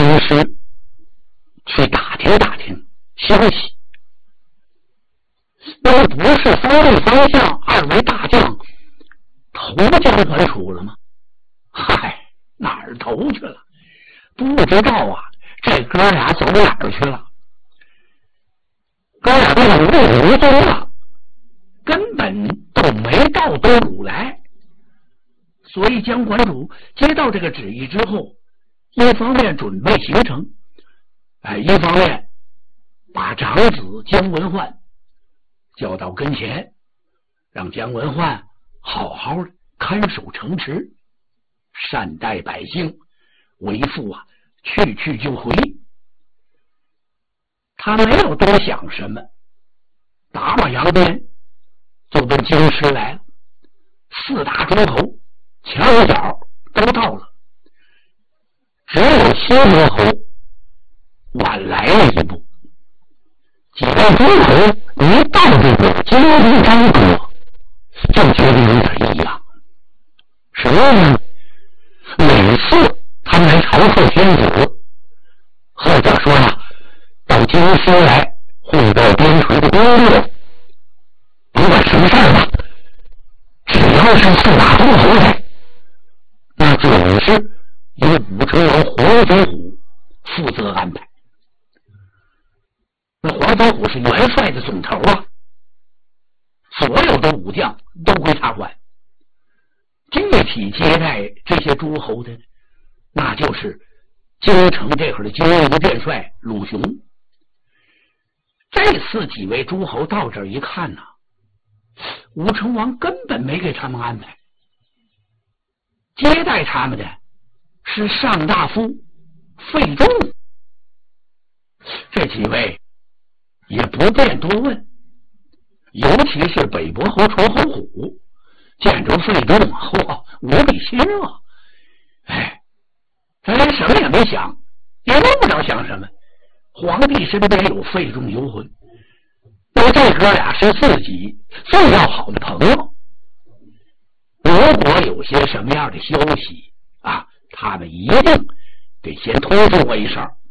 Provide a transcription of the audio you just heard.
京师去打听打听消息。那不是方位方向二位大将投江关楚了吗？嗨，哪儿投去了？不知道啊，这哥俩走哪儿去了？哥俩都无影无踪了，根本都没到东鲁来。所以江关主接到这个旨意之后，一方面准备行程，一方面把长子江文焕叫到跟前，让江文焕好好的看守城池，善待百姓，为父啊去去就回。他没有多想什么，打马扬鞭就奔京师来了。四大诸侯墙角都到了，只有西伯侯晚来了一步。几位诸侯一到这个京都张阁，就觉得有点异样。什么呢？每次他们来朝贺天子，或者说呀，到京师来汇报边陲的工作，不管什么事儿吧，只要是四大诸侯来，那总是由武成王黄飞虎负责安排。那黄飞虎是元帅的总头啊，所有的武将都归他管。具体接待这些诸侯的，那就是京城这会儿的精锐的元帅鲁雄。这次几位诸侯到这儿一看呢，武成王根本没给他们安排，接待他们的是上大夫费仲。这几位也不便多问，尤其是北伯侯崇侯虎见着费仲，嚯，无比亲热。他连什么也没想，也用不着想什么。皇帝身边有费仲游魂，那这哥俩是自己最要好的朋友。如果有些什么样的消息啊，他们一定得先通知我一声，